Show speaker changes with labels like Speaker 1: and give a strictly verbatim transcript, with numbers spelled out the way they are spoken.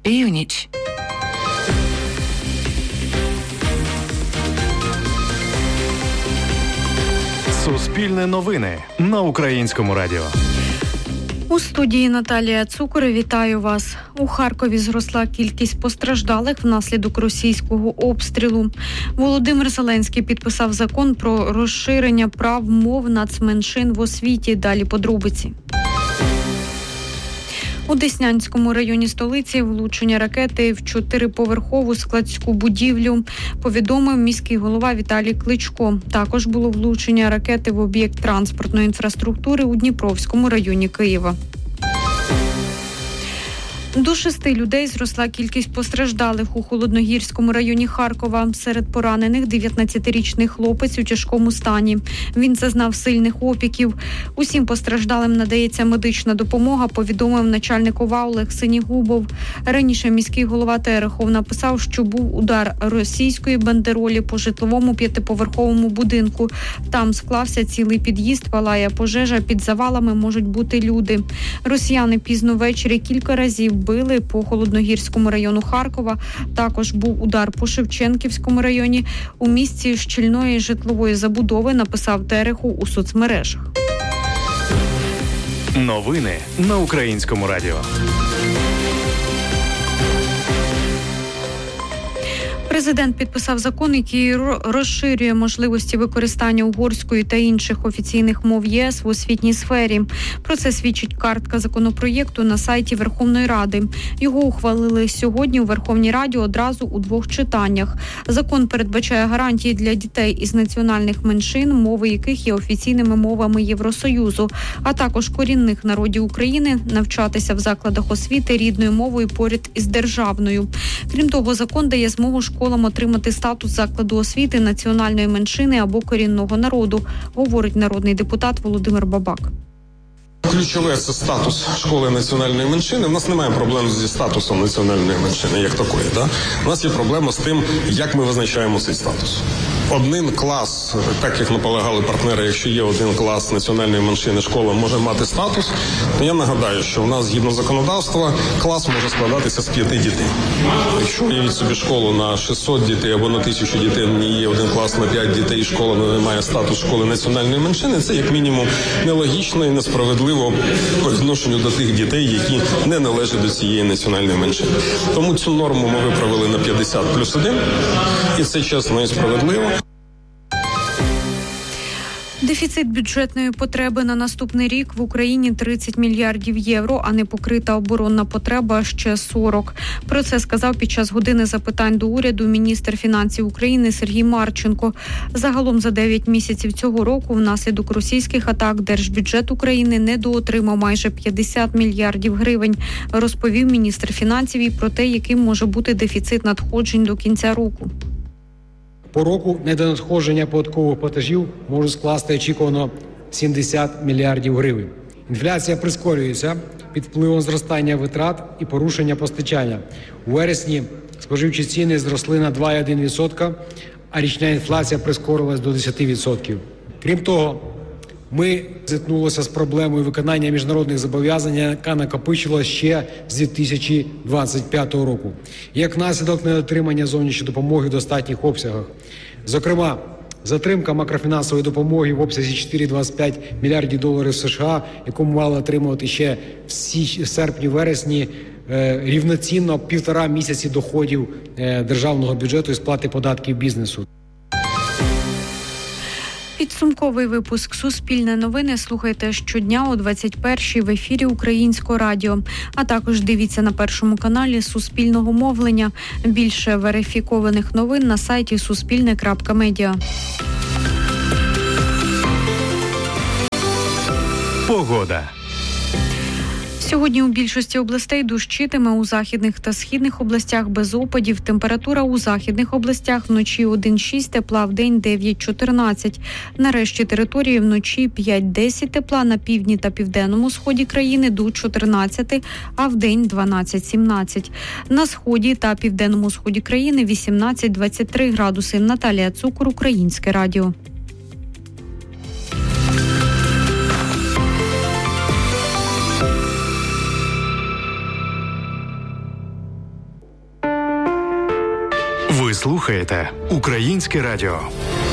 Speaker 1: Північ.
Speaker 2: Суспільне новини на Українському радіо.
Speaker 3: У студії Наталія Цукор. Вітаю вас. У Харкові зросла кількість постраждалих внаслідок російського обстрілу. Володимир Зеленський підписав закон про розширення прав мов нацменшин в освіті. Далі подробиці. У Деснянському районі столиці влучення ракети в чотириповерхову складську будівлю, повідомив міський голова Віталій Кличко. Також було влучення ракети в об'єкт транспортної інфраструктури у Дніпровському районі Києва. До шести людей зросла кількість постраждалих у Холодногірському районі Харкова. Серед поранених дев'ятнадцятирічний хлопець у тяжкому стані. Він зазнав сильних опіків. Усім постраждалим надається медична допомога, повідомив начальник ОВА Олег Синігубов. Раніше міський голова Терехов написав, що був удар російської бандеролі по житловому п'ятиповерховому будинку. Там склався цілий під'їзд, палає пожежа, під завалами можуть бути люди. Росіяни пізно ввечері кілька разів били по Холодногірському району Харкова. Також був удар по Шевченківському районі. У місці щільної житлової забудови, написав Терехов у соцмережах.
Speaker 2: Новини на Українському радіо.
Speaker 3: Президент підписав закон, який розширює можливості використання угорської та інших офіційних мов ЄС в освітній сфері. Про це свідчить картка законопроєкту на сайті Верховної Ради. Його ухвалили сьогодні у Верховній Раді одразу у двох читаннях. Закон передбачає гарантії для дітей із національних меншин, мови яких є офіційними мовами Євросоюзу, а також корінних народів України навчатися в закладах освіти рідною мовою поряд із державною. Крім того, закон дає змогу школам отримати статус закладу освіти національної меншини або корінного народу, говорить народний депутат Володимир Бабак.
Speaker 4: Ключове – це статус школи національної меншини. У нас немає проблем зі статусом національної меншини, як такої. Да? У нас є проблема з тим, як ми визначаємо цей статус. Один клас, так як наполягали партнери, якщо є один клас національної меншини, школа може мати статус, то я нагадаю, що у нас, згідно законодавства, клас може складатися з п'яти дітей. Якщо уявіть собі школу на шістсот дітей або на тисячу дітей, не є один клас на п'ять дітей, і школа не має статус школи національної меншини, це як мінімум нелогічно і несправедливо по відношенню до тих дітей, які не належать до цієї національної меншини. Тому цю норму ми виправили на п'ятдесят плюс один, і це чесно і справедливо.
Speaker 3: Дефіцит бюджетної потреби на наступний рік в Україні тридцять мільярдів євро, а не покрита оборонна потреба ще сорок. Про це сказав під час години запитань до уряду міністр фінансів України Сергій Марченко. Загалом за дев'ять місяців цього року внаслідок російських атак держбюджет України недоотримав майже п'ятдесят мільярдів гривень, розповів міністр фінансів і про те, яким може бути дефіцит надходжень до кінця року.
Speaker 5: По року недонадходження податкових платежів може скласти очікувано сімдесят мільярдів гривень. Інфляція прискорюється під впливом зростання витрат і порушення постачання. У вересні споживчі ціни зросли на два цілих одна десята відсотка, а річна інфляція прискорилась до десять відсотків. Крім того, ми зіткнулися з проблемою виконання міжнародних зобов'язань, яка накопичилась ще з дві тисячі двадцять п'ятого року. Як наслідок недотримання зовнішньої допомоги в достатніх обсягах. Зокрема, затримка макрофінансової допомоги в обсязі чотири цілих двадцять п'ять мільярдів доларів США, яку ми мали отримувати ще в серпні-вересні, рівноцінно півтора місяці доходів державного бюджету і сплати податків бізнесу.
Speaker 3: Підсумковий випуск «Суспільне новини» слухайте щодня о двадцять першій в ефірі Українського радіо. А також дивіться на Першому каналі Суспільного мовлення. Більше верифікованих новин на сайті суспільне крапка медіа.
Speaker 2: Погода.
Speaker 3: Сьогодні у більшості областей дощитиме, у західних та східних областях без опадів. Температура у західних областях вночі один шість тепла, вдень дев'ять чотирнадцять. На решті території вночі п'ять десять тепла, на півдні та південному сході країни до чотирнадцять, а вдень дванадцять сімнадцять. На сході та південному сході країни вісімнадцять двадцять три градуси. Наталія Цукор, Українське радіо.
Speaker 2: Ви слухаєте Українське радіо.